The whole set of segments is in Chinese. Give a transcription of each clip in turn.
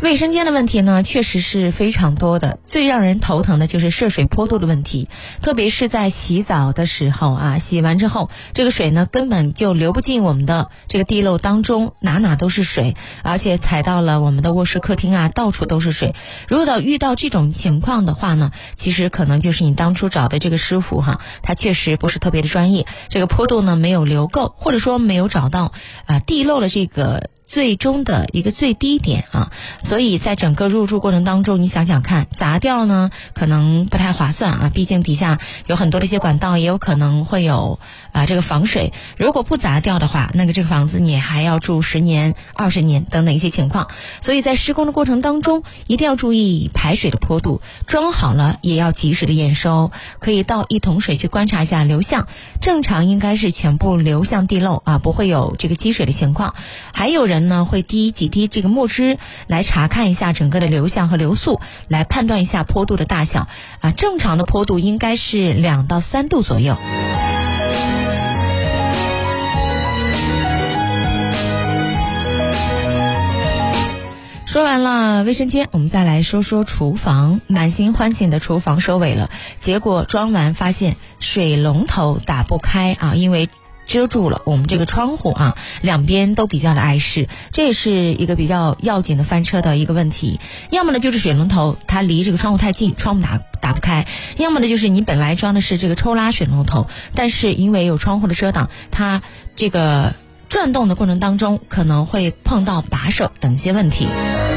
卫生间的问题呢，确实是非常多的。最让人头疼的就是涉水坡度的问题，特别是在洗澡的时候啊，洗完之后，这个水呢根本就流不进我们的这个地漏当中，哪哪都是水，而且踩到了我们的卧室、客厅啊，到处都是水。如果遇到这种情况的话呢，其实可能就是你当初找的这个师傅哈，他确实不是特别的专业，这个坡度呢没有留够，或者说没有找到地漏了这个最终的一个最低点啊，所以在整个入住过程当中，你想想看，砸掉呢可能不太划算啊，毕竟底下有很多的一些管道，也有可能会有这个防水。如果不砸掉的话，那个这个房子你还要住10年、20年等等一些情况。所以在施工的过程当中，一定要注意排水的坡度，装好了也要及时的验收，可以倒1桶水去观察一下流向，正常应该是全部流向地漏啊，不会有这个积水的情况。还有人呢会滴几滴这个墨汁来查看一下整个的流向和流速，来判断一下坡度的大小啊，正常的坡度应该是2到3度左右。说完了卫生间，我们再来说说厨房。满心欢喜的厨房收尾了，结果装完发现水龙头打不开啊，因为遮住了我们这个窗户啊，两边都比较的碍事，这也是一个比较要紧的翻车的一个问题。要么呢就是水龙头它离这个窗户太近，窗户打不开；要么呢就是你本来装的是这个抽拉水龙头，但是因为有窗户的遮挡，它这个转动的过程当中可能会碰到把手等一些问题。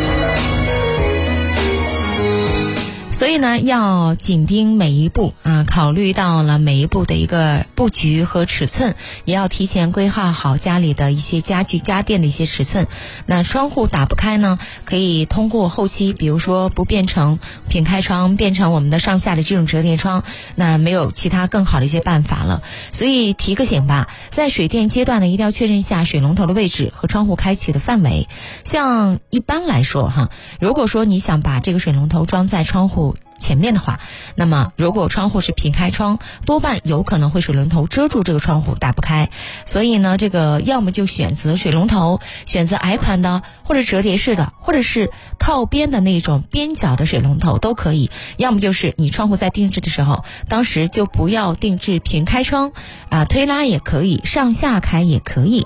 所以呢，要紧盯每一步啊，考虑到了每一步的一个布局和尺寸，也要提前规划好家里的一些家具家电的一些尺寸。那窗户打不开呢，可以通过后期，比如说不变成平开窗，变成我们的上下的这种折叠窗，那没有其他更好的一些办法了。所以提个醒吧，在水电阶段呢，一定要确认一下水龙头的位置和窗户开启的范围。像一般来说哈，如果说你想把这个水龙头装在窗户前面的话，那么如果窗户是平开窗，多半有可能会水龙头遮住这个窗户打不开。所以呢，这个要么就选择水龙头，选择矮款的或者折叠式的，或者是靠边的那种边角的水龙头都可以。要么就是你窗户在定制的时候，当时就不要定制平开窗啊，推拉也可以，上下开也可以。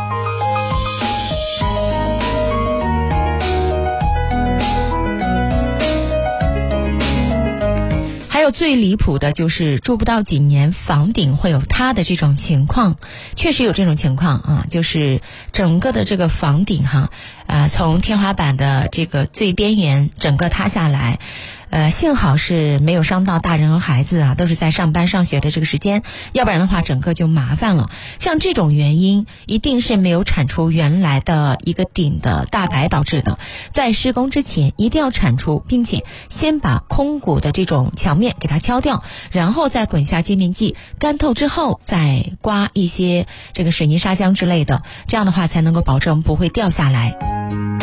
还有最离谱的就是住不到几年，房顶会有塌的这种情况，确实有这种情况啊，就是整个的这个房顶从天花板的这个最边缘整个塌下来。幸好是没有伤到大人和孩子啊，都是在上班上学的这个时间，要不然的话整个就麻烦了。像这种原因一定是没有铲除原来的一个顶的大白导致的，在施工之前一定要铲除，并且先把空鼓的这种墙面给它敲掉，然后再滚下界面剂，干透之后再刮一些这个水泥砂浆之类的，这样的话才能够保证不会掉下来。